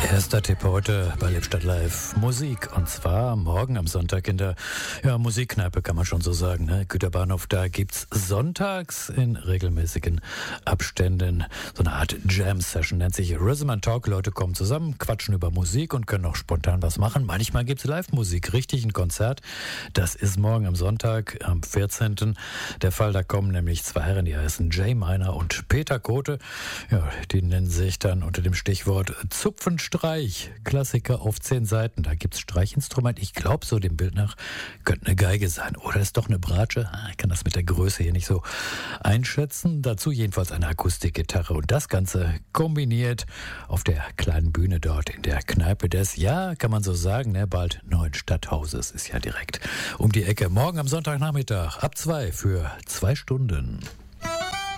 Erster Tipp heute bei Lippstadt Live. Musik. Und zwar morgen am Sonntag in der Musikkneipe, kann man schon so sagen. Ne? Güterbahnhof, da gibt's sonntags in regelmäßigen Abständen so eine Art Jam-Session. Nennt sich Rhythm and Talk. Leute kommen zusammen, quatschen über Musik und können auch spontan was machen. Manchmal gibt's Live-Musik, richtig ein Konzert. Das ist morgen am Sonntag, am 14. der Fall. Da kommen nämlich zwei Herren, die heißen Jay Miner und Peter Kote. Ja, die nennen sich dann unter dem Stichwort Zupfenstreich. Klassiker auf 10 Seiten. Da gibt's Streichinstrument. Ich glaube, so dem Bild nach könnte eine Geige sein. Oder ist doch eine Bratsche. Ich kann das mit der Größe hier nicht so einschätzen. Dazu jedenfalls eine Akustikgitarre. Und das Ganze kombiniert auf der kleinen Bühne dort in der Kneipe des, ja, kann man so sagen, bald neuen Stadthauses. Ist ja direkt um die Ecke. Morgen am Sonntagnachmittag ab 2 für 2 Stunden.